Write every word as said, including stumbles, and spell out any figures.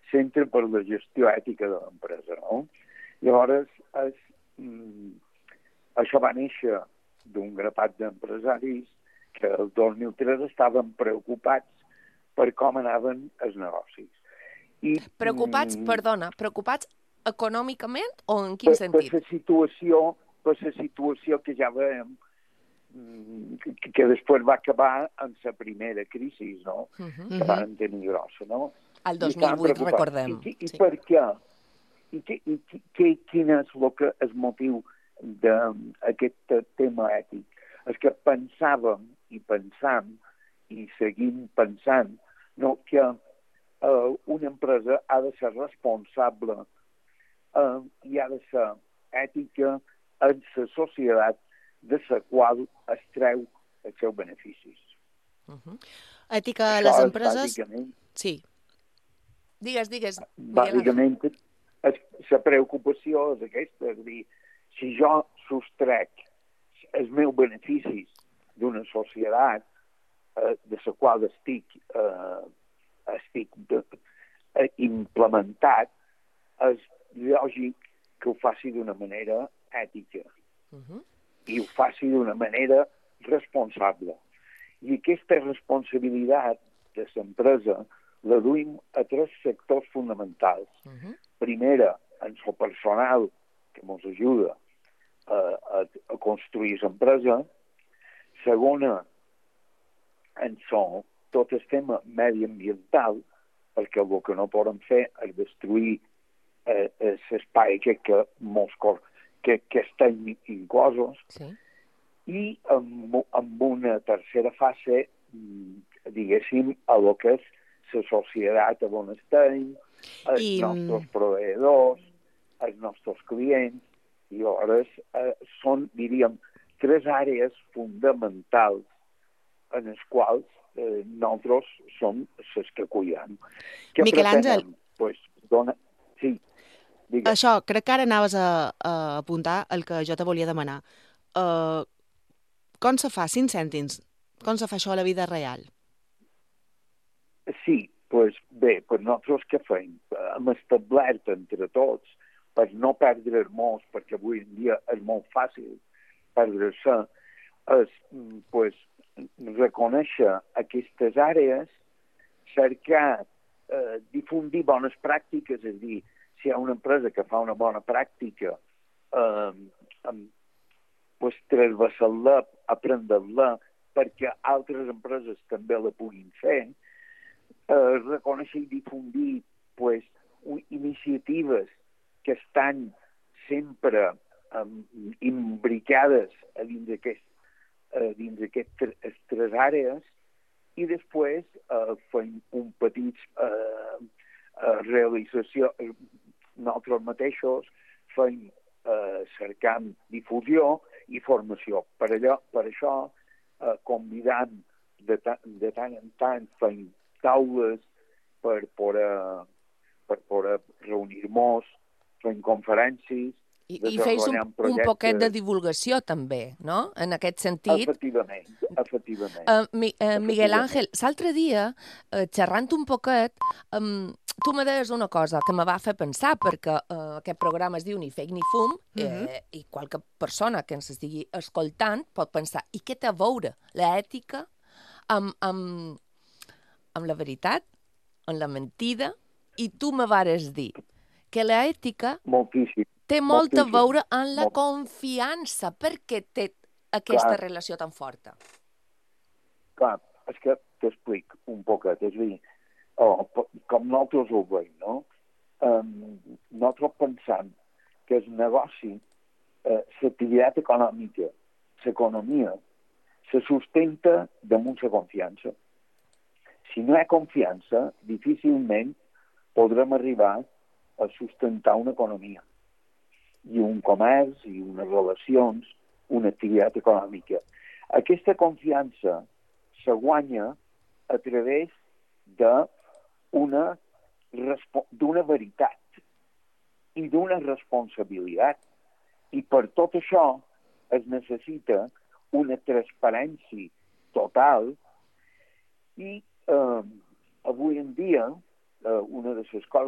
Centre per la Gestió Ètica de l'Empresa, no? Llavors, és, mm, això va néixer d'un grapat d'empresaris que el dos mil tres estaven preocupats per com anaven els negocis. I, Preocupats, mm, perdona, preocupats econòmicament o en per, quin per sentit? la situació, per la situació que ja veiem mm, que, que després va acabar amb la primera crisi, no? Uh -huh. Que van tenir grossa, no? El I dos mil estaven vuit, preocupats. recordem. I, i Sí. per què? I, que, i que, quin és el, que, el motiu d'aquest tema ètic? És que pensàvem i pensam i seguim pensant, no, que uh, una empresa ha de ser responsable uh, i ha de ser ètica en la societat de la qual es treu els seus beneficis. Uh -huh. Ètica a Això les és empreses... bàsicament... Sí. Digues, digues, Miguel Ángel. Bàsicament, la preocupació és aquesta, és a dir, si jo sostrec els meus beneficis d'una societat eh, de la qual estic, eh, estic de, eh, implementat, és lògic que ho faci d'una manera ètica Uh -huh. i ho faci d'una manera responsable. I aquesta responsabilitat de l'empresa la duim a tres sectors fonamentals. Uh -huh. Primera, en el personal que ens ajuda a, a, a construir l'empresa. Segona, en so, tot el tema mediambiental, perquè el que no podem fer és destruir eh, l'espai que, que, que, que estem inclosos. Sí. I amb, amb una tercera fase, diguéssim, a lo que és la societat on estem, els I... nostres proveïdors, els nostres clients, i llavors eh, són, diríem, tres àrees fonamentals en les quals eh, nosaltres som les que cuidem. Què Miquel Àngel. pretenem? Pues, dona... Sí, digues. Això, crec que ara anaves a, a apuntar el que jo te volia demanar. Uh, com se fa, cinc cèntims, com se fa això a la vida real? Sí, pues bé, pues nosaltres què fem? Hem establert entre tots, per no perdre molts, perquè avui en dia és molt fàcil perdre-se, és pues, reconèixer aquestes àrees, cercar, eh, difundir bones pràctiques, és a dir, si hi ha una empresa que fa una bona pràctica, eh, pues, transversar-la, aprendre-la, perquè altres empreses també la puguin fer, eh, reconèixer i difundir pues, iniciatives que estan sempre um, imbricades a dins d'aquestes tres àrees i després eh, fem un petit eh, eh, realització nosaltres mateixos fem eh, cercant difusió i formació. Per, allò, per això eh, convidant de, ta de tant en tant fem taules per poder, per poder reunir-nos, fent conferències, I, i feis un, un poquet de divulgació també, no? En aquest sentit. Efectivament, efectivament. Uh, mi, uh, Miguel Ángel, l'altre dia, uh, xerrant un poquet, um, tu me deies una cosa que me va fer pensar, perquè uh, aquest programa es diu Ni fake ni fum, eh, uh -huh. i qualque persona que ens estigui escoltant pot pensar, i què té a veure l'ètica amb, amb, amb la veritat, amb la mentida? I tu me vares dir que l'ètica Moltíssim. té molt Moltíssim. a veure amb la Molt. confiança. Per què té aquesta Clar. relació tan forta? Clar, és que t'explic un poquet. És a dir, oh, com nosaltres ho veiem, no? Um, nosaltres pensam que el negoci, eh, l'activitat econòmica, l'economia, se sustenta damunt la confiança. Si no hi ha confiança, difícilment podrem arribar a sustentar una economia i un comerç i unes relacions, una activitat econòmica. Aquesta confiança se guanya a través d'una d'una veritat i d'una responsabilitat. I per tot això es necessita una transparència total i eh, avui en dia eh, una de les coses